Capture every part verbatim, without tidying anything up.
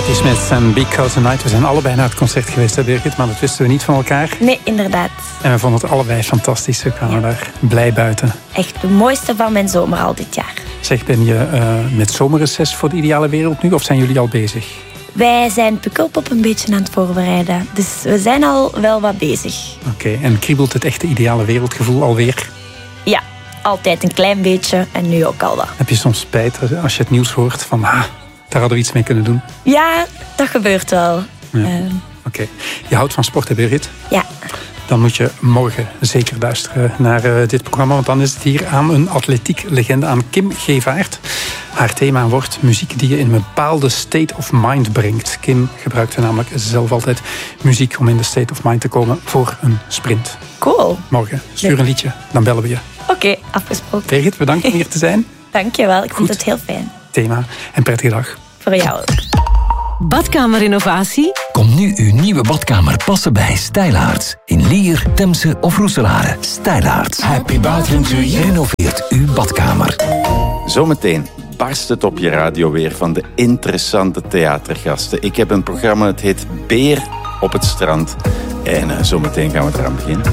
Patti Smith en Because the Night. We zijn allebei naar het concert geweest, hè Birgit, maar dat wisten we niet van elkaar. Nee, inderdaad. En we vonden het allebei fantastisch. We kwamen ja. daar blij buiten. Echt de mooiste van mijn zomer al dit jaar. Zeg, ben je uh, met zomerreces voor de ideale wereld nu, of zijn jullie al bezig? Wij zijn Pukkelpop een beetje aan het voorbereiden. Dus we zijn al wel wat bezig. Oké, okay, en kriebelt het echte ideale wereldgevoel alweer? Ja, altijd een klein beetje en nu ook al wat. Heb je soms spijt als je het nieuws hoort van... Ah, daar hadden we iets mee kunnen doen? Ja, dat gebeurt wel. Ja. Uh, Oké. Okay. Je houdt van sport, hè, Birgit? Ja. Dan moet je morgen zeker luisteren naar uh, dit programma. Want dan is het hier aan een atletiek legende, aan Kim Gevaert. Haar thema wordt muziek die je in een bepaalde state of mind brengt. Kim gebruikte namelijk zelf altijd muziek om in de state of mind te komen voor een sprint. Cool. Morgen. Stuur een liedje, dan bellen we je. Oké, okay, afgesproken. Birgit, bedankt om hier te zijn. Dank je wel, ik vond het heel fijn. Thema en prettige dag. Voor jou. Badkamerinnovatie? Kom nu uw nieuwe badkamer passen bij Stijlaarts. In Lier, Temse of Roeselare. Stijlaarts. Happy bathroom to you. Renoveert uw badkamer. Zometeen barst het op je radio weer van de interessante theatergasten. Ik heb een programma, het heet Beer op het strand. En uh, zometeen gaan we eraan beginnen.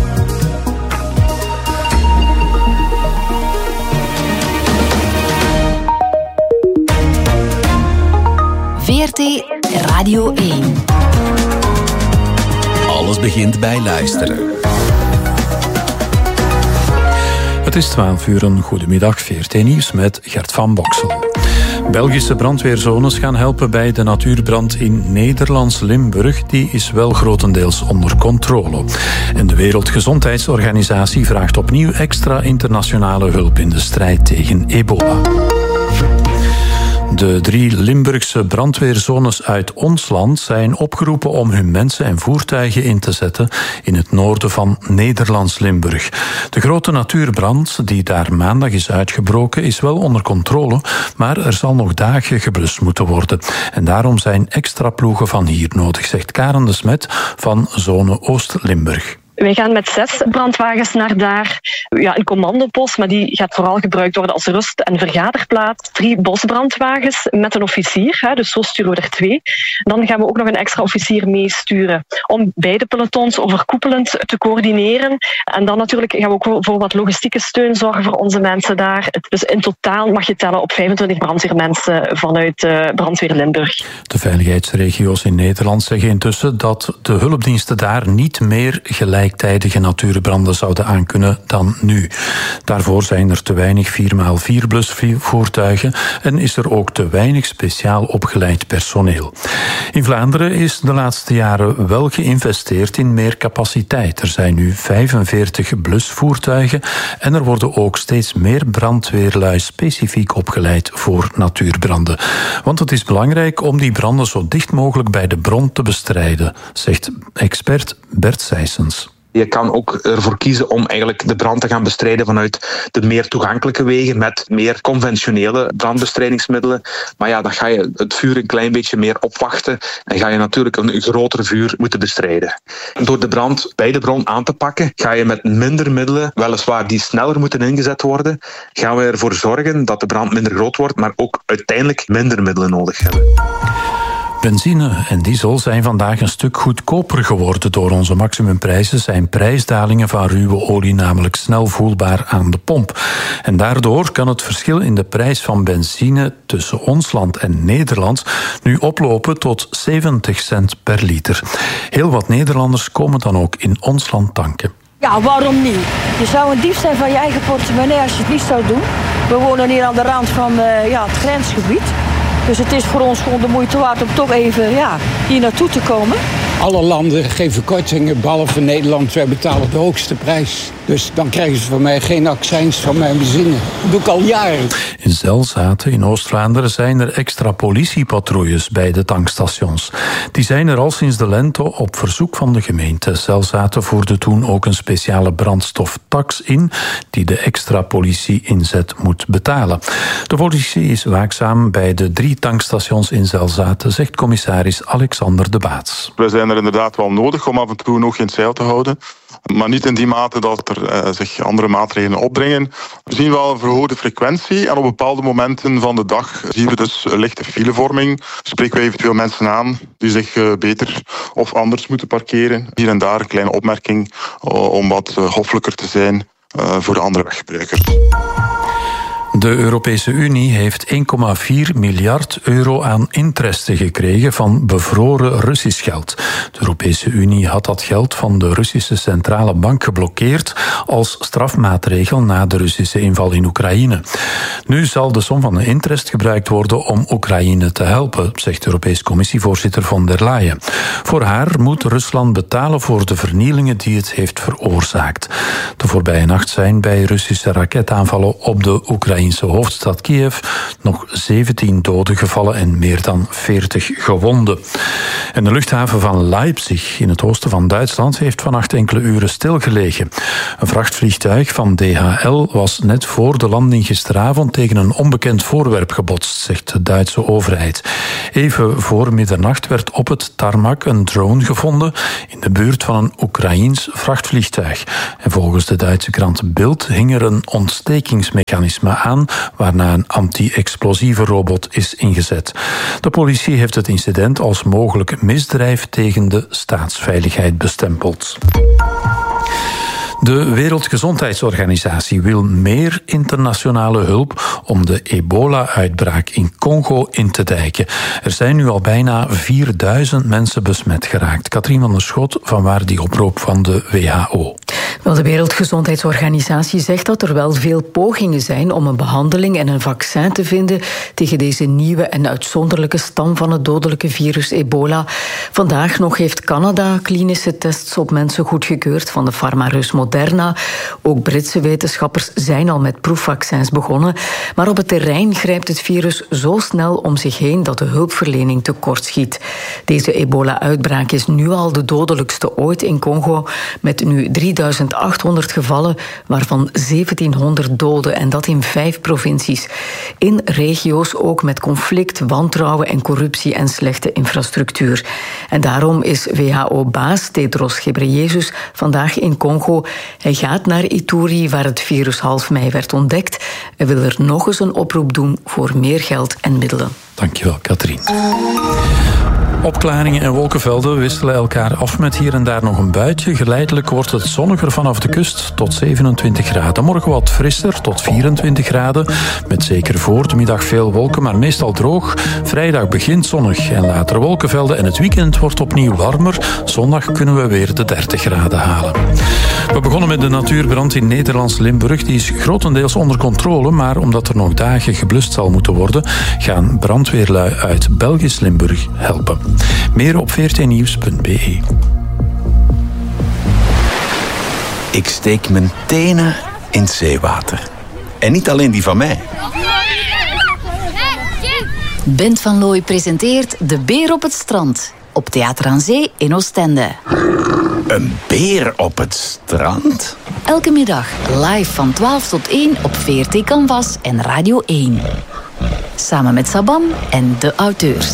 V R T Radio één. Alles begint bij luisteren. Het is twaalf uur, een goedemiddag, V R T Nieuws met Gert van Boksel. Belgische brandweerzones gaan helpen bij de natuurbrand in Nederlands Limburg. Die is wel grotendeels onder controle. En de Wereldgezondheidsorganisatie vraagt opnieuw extra internationale hulp in de strijd tegen ebola. De drie Limburgse brandweerzones uit ons land zijn opgeroepen om hun mensen en voertuigen in te zetten in het noorden van Nederlands Limburg. De grote natuurbrand die daar maandag is uitgebroken is wel onder controle, maar er zal nog dagen geblust moeten worden. En daarom zijn extra ploegen van hier nodig, zegt Karen de Smet van Zone Oost-Limburg. Wij gaan met zes brandwagens naar daar. Ja, een commandopost, maar die gaat vooral gebruikt worden als rust- en vergaderplaats. Drie bosbrandwagens met een officier, hè, dus zo sturen we er twee. Dan gaan we ook nog een extra officier meesturen om beide pelotons overkoepelend te coördineren. En dan natuurlijk gaan we ook voor wat logistieke steun zorgen voor onze mensen daar. Dus in totaal mag je tellen op vijfentwintig brandweermensen vanuit uh, Brandweer Limburg. De veiligheidsregio's in Nederland zeggen intussen dat de hulpdiensten daar niet meer gelijk tijdige natuurbranden zouden aankunnen dan nu. Daarvoor zijn er te weinig vier bij vier blusvoertuigen en is er ook te weinig speciaal opgeleid personeel. In Vlaanderen is de laatste jaren wel geïnvesteerd in meer capaciteit. Er zijn nu vijfenveertig blusvoertuigen en er worden ook steeds meer brandweerlui specifiek opgeleid voor natuurbranden. Want het is belangrijk om die branden zo dicht mogelijk bij de bron te bestrijden, zegt expert Bert Sijsens. Je kan ook ervoor kiezen om eigenlijk de brand te gaan bestrijden vanuit de meer toegankelijke wegen met meer conventionele brandbestrijdingsmiddelen. Maar ja, dan ga je het vuur een klein beetje meer opwachten en ga je natuurlijk een groter vuur moeten bestrijden. Door de brand bij de bron aan te pakken, ga je met minder middelen, weliswaar die sneller moeten ingezet worden, gaan we ervoor zorgen dat de brand minder groot wordt, maar ook uiteindelijk minder middelen nodig hebben. Benzine en diesel zijn vandaag een stuk goedkoper geworden. Door onze maximumprijzen zijn prijsdalingen van ruwe olie namelijk snel voelbaar aan de pomp. En daardoor kan het verschil in de prijs van benzine tussen ons land en Nederland nu oplopen tot zeventig cent per liter. Heel wat Nederlanders komen dan ook in ons land tanken. Ja, waarom niet? Je zou een dief zijn van je eigen portemonnee als je het niet zou doen. We wonen hier aan de rand van uh, ja, het grensgebied. Dus het is voor ons gewoon de moeite waard om toch even ja, hier naartoe te komen. Alle landen geven kortingen, behalve Nederland. Wij betalen de hoogste prijs. Dus dan krijgen ze van mij geen accijns van mijn benzine. Dat doe ik al jaren. In Zelzaten in Oost-Vlaanderen zijn er extra politiepatrouilles bij de tankstations. Die zijn er al sinds de lente op verzoek van de gemeente. Zelzaten voerde toen ook een speciale brandstoftax in die de extra politie-inzet moet betalen. De politie is waakzaam bij de drie tankstations in Zelzaten, zegt commissaris Alexander de Baats. We zijn er inderdaad wel nodig om af en toe nog in het zeil te houden. maar niet in die mate dat er uh, zich andere maatregelen opdringen. We zien wel een verhoogde frequentie en op bepaalde momenten van de dag zien we dus lichte filevorming. Spreken we eventueel mensen aan die zich uh, beter of anders moeten parkeren. Hier en daar een kleine opmerking uh, om wat uh, hoffelijker te zijn uh, voor de andere weggebruikers. De Europese Unie heeft één komma vier miljard euro aan interesten gekregen van bevroren Russisch geld. De Europese Unie had dat geld van de Russische Centrale Bank geblokkeerd als strafmaatregel na de Russische inval in Oekraïne. Nu zal de som van de interest gebruikt worden om Oekraïne te helpen, zegt Europese Commissievoorzitter von der Leyen. Voor haar moet Rusland betalen voor de vernielingen die het heeft veroorzaakt. De voorbije nacht zijn bij Russische raketaanvallen op de Oekraïne hoofdstad Kiev nog zeventien doden gevallen en meer dan veertig gewonden. En de luchthaven van Leipzig in het oosten van Duitsland heeft vannacht enkele uren stilgelegen. Een vrachtvliegtuig van D H L was net voor de landing gisteravond tegen een onbekend voorwerp gebotst, zegt de Duitse overheid. Even voor middernacht werd op het tarmac een drone gevonden in de buurt van een Oekraïens vrachtvliegtuig. En volgens de Duitse krant Bild hing er een ontstekingsmechanisme aan, waarna een anti-explosieve robot is ingezet. De politie heeft het incident als mogelijk misdrijf tegen de staatsveiligheid bestempeld. De Wereldgezondheidsorganisatie wil meer internationale hulp om de ebola-uitbraak in Congo in te dijken. Er zijn nu al bijna vierduizend mensen besmet geraakt. Katrien van der Schot, vanwaar die oproep van de W H O? Wel, de Wereldgezondheidsorganisatie zegt dat er wel veel pogingen zijn om een behandeling en een vaccin te vinden tegen deze nieuwe en uitzonderlijke stam van het dodelijke virus ebola. Vandaag nog heeft Canada klinische tests op mensen goedgekeurd van de farmarus Moderna. Ook Britse wetenschappers zijn al met proefvaccins begonnen. Maar op het terrein grijpt het virus zo snel om zich heen dat de hulpverlening tekortschiet. Deze ebola-uitbraak is nu al de dodelijkste ooit in Congo, met nu drieduizend achthonderd gevallen, waarvan zeventienhonderd doden, en dat in vijf provincies. In regio's ook met conflict, wantrouwen en corruptie en slechte infrastructuur. En daarom is W H O-baas Tedros Ghebreyesus vandaag in Congo. Hij gaat naar Ituri, waar het virus half mei werd ontdekt. Hij wil er nog eens een oproep doen voor meer geld en middelen. Dankjewel, Katrien. Opklaringen en wolkenvelden wisselen elkaar af met hier en daar nog een buitje. Geleidelijk wordt het zonniger vanaf de kust tot zevenentwintig graden. Morgen wat frisser tot vierentwintig graden. Met zeker voor de middag veel wolken, maar meestal droog. Vrijdag begint zonnig en later wolkenvelden. En het weekend wordt opnieuw warmer. Zondag kunnen we weer de dertig graden halen. We begonnen met de natuurbrand in Nederlands Limburg. Die is grotendeels onder controle, maar omdat er nog dagen geblust zal moeten worden, gaan brandweerlui uit Belgisch Limburg helpen. Meer op v r t nieuws punt b e. Ik steek mijn tenen in het zeewater. En niet alleen die van mij. Bent van Looy presenteert De Beer op het Strand. Op Theater aan Zee in Oostende. Een beer op het strand? Elke middag live van twaalf tot één op V R T Canvas en Radio één. Samen met Sabam en de auteurs.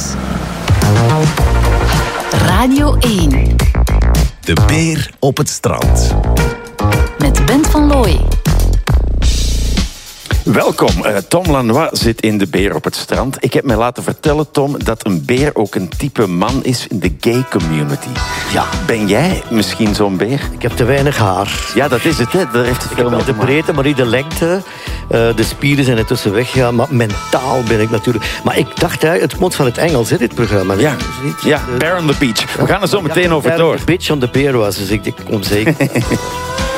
Radio één. De Beer op het Strand. Met Bent van Looy. Welkom. Uh, Tom Lanois zit in De Beer op het Strand. Ik heb mij laten vertellen, Tom, dat een beer ook een type man is in de gay community. Ja. Ben jij misschien zo'n beer? Ik heb te weinig haar. Ja, dat is het, hè. Daar heeft het ik veel heb wel de breedte, maar niet de lengte. Uh, de spieren zijn ertussen weggegaan, maar mentaal ben ik natuurlijk... Maar ik dacht, hè, het komt van het Engels, hè, dit programma. Ja, ja, Bear on the Beach. We gaan er zo meteen ja, over door. Bear on the Beach on the Beer was, dus ik, ik kom zeker...